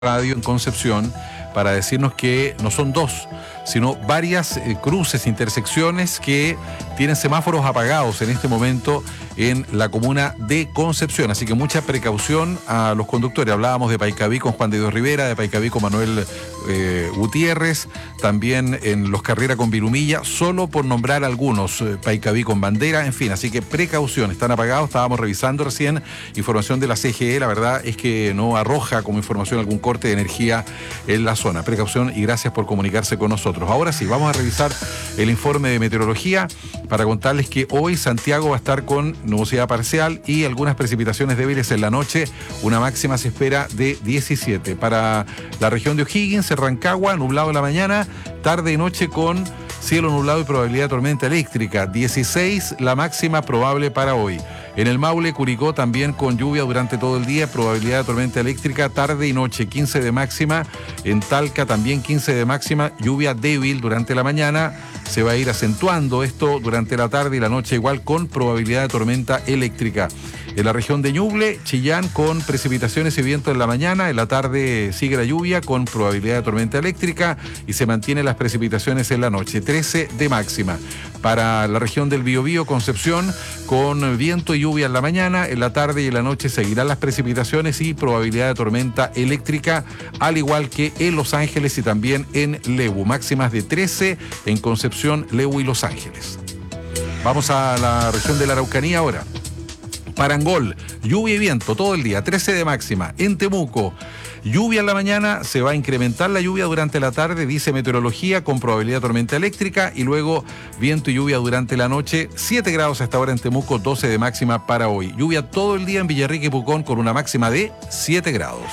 radio en Concepción para decirnos que no son dos, sino varias cruces, intersecciones que tienen semáforos apagados en este momento en la comuna de Concepción. Así que mucha precaución a los conductores. Hablábamos de Paicaví con Juan de Dios Rivera, de Paicaví con Manuel Gutiérrez, también en Los Carrera con Virumilla, solo por nombrar algunos, Paicaví con Bandera, en fin. Así que precaución, están apagados. Estábamos revisando recién información de la CGE, la verdad es que no arroja como información algún corte de energía en la zona. Precaución y gracias por comunicarse con nosotros. Ahora sí, vamos a revisar el informe de meteorología para contarles que hoy Santiago va a estar con nubosidad parcial y algunas precipitaciones débiles en la noche. Una máxima se espera de 17. Para la región de O'Higgins, Rancagua, nublado en la mañana, tarde y noche con cielo nublado y probabilidad de tormenta eléctrica. 16 la máxima probable para hoy. En el Maule, Curicó también con lluvia durante todo el día, probabilidad de tormenta eléctrica tarde y noche, 15 de máxima. En Talca también 15 de máxima, lluvia débil durante la mañana. Se va a ir acentuando esto durante la tarde y la noche igual con probabilidad de tormenta eléctrica. En la región de Ñuble, Chillán con precipitaciones y viento en la mañana, en la tarde sigue la lluvia con probabilidad de tormenta eléctrica y se mantienen las precipitaciones en la noche, 13 de máxima. Para la región del Biobío, Concepción, con viento y lluvia en la mañana, en la tarde y en la noche seguirán las precipitaciones y probabilidad de tormenta eléctrica, al igual que en Los Ángeles y también en Lebu, máximas de 13 en Concepción, Lebu y Los Ángeles. Vamos a la región de la Araucanía ahora. Parangol, lluvia y viento todo el día, 13 de máxima. En Temuco, lluvia en la mañana, se va a incrementar la lluvia durante la tarde, dice meteorología, con probabilidad de tormenta eléctrica, y luego viento y lluvia durante la noche, 7 grados hasta ahora en Temuco, 12 de máxima para hoy. Lluvia todo el día en Villarrica y Pucón con una máxima de 7 grados.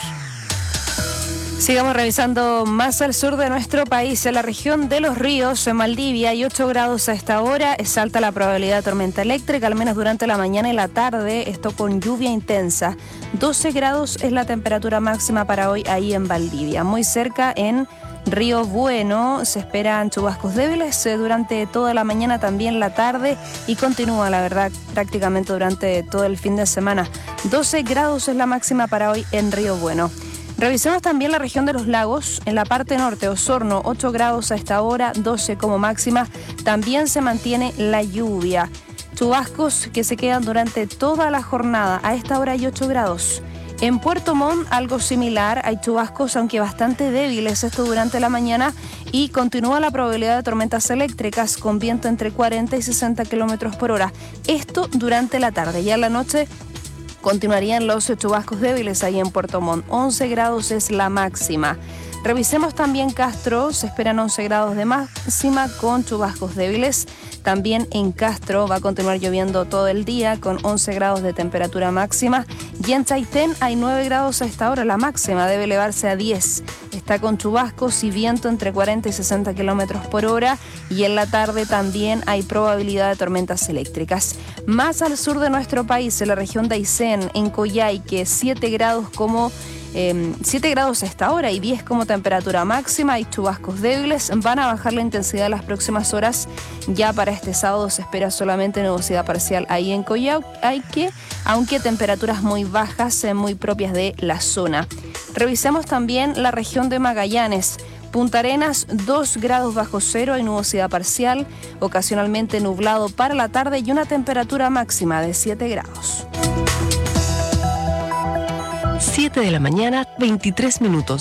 Sigamos revisando más al sur de nuestro país, en la región de Los Ríos, en Valdivia, hay 8 grados a esta hora, es alta la probabilidad de tormenta eléctrica, al menos durante la mañana y la tarde, esto con lluvia intensa. 12 grados es la temperatura máxima para hoy ahí en Valdivia. Muy cerca en Río Bueno se esperan chubascos débiles durante toda la mañana, también la tarde, y continúa, la verdad, prácticamente durante todo el fin de semana. 12 grados es la máxima para hoy en Río Bueno. Revisemos también la región de los lagos, en la parte norte, Osorno, 8 grados a esta hora, 12 como máxima, también se mantiene la lluvia. Chubascos que se quedan durante toda la jornada, a esta hora hay 8 grados. En Puerto Montt, algo similar, hay chubascos, aunque bastante débiles, esto durante la mañana, y continúa la probabilidad de tormentas eléctricas con viento entre 40 y 60 kilómetros por hora. Esto durante la tarde, ya en la noche continuarían los chubascos débiles ahí en Puerto Montt. 11 grados es la máxima. Revisemos también Castro, se esperan 11 grados de máxima con chubascos débiles. También en Castro va a continuar lloviendo todo el día con 11 grados de temperatura máxima. Y en Chaitén hay 9 grados a esta hora, la máxima debe elevarse a 10. Está con chubascos y viento entre 40 y 60 kilómetros por hora. Y en la tarde también hay probabilidad de tormentas eléctricas. Más al sur de nuestro país, en la región de Aysén, en Coyhaique, 7 grados a esta hora y 10 como temperatura máxima. Hay chubascos débiles, van a bajar la intensidad en las próximas horas. Ya para este sábado se espera solamente nubosidad parcial ahí en Coyhaique, aunque temperaturas muy bajas, muy propias de la zona. Revisemos también la región de Magallanes. Punta Arenas, 2 grados bajo cero, hay nubosidad parcial, ocasionalmente nublado para la tarde y una temperatura máxima de 7 grados. 7 de la mañana, 23 minutos.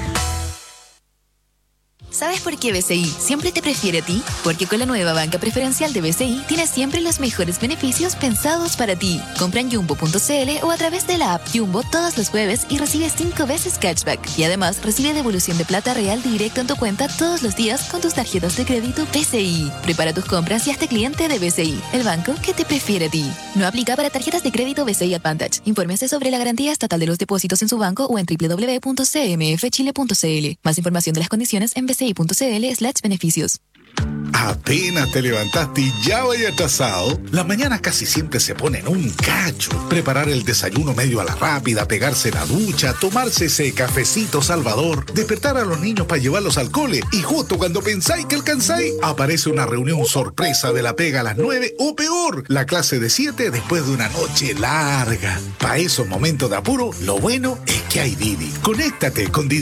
¿Sabes por qué BCI siempre te prefiere a ti? Porque con la nueva banca preferencial de BCI tienes siempre los mejores beneficios pensados para ti. Compra en Jumbo.cl o a través de la app Jumbo todos los jueves y recibe 5 veces cashback. Y además recibe devolución de plata real directo en tu cuenta todos los días con tus tarjetas de crédito BCI. Prepara tus compras y hazte cliente de BCI, el banco que te prefiere a ti. No aplica para tarjetas de crédito BCI Advantage. Infórmese sobre la garantía estatal de los depósitos en su banco o en www.cmfchile.cl. Más información de las condiciones en bci.cl/beneficios. Apenas te levantaste y ya vaya atrasado. Las mañanas casi siempre se ponen un cacho. Preparar el desayuno medio a la rápida, pegarse la ducha, tomarse ese cafecito salvador, despertar a los niños para llevarlos al cole y justo cuando pensáis que alcanzáis, aparece una reunión sorpresa de la pega a las 9 o peor, la clase de 7 después de una noche larga. Para esos momentos de apuro, lo bueno es que hay Didi. Conéctate con Didi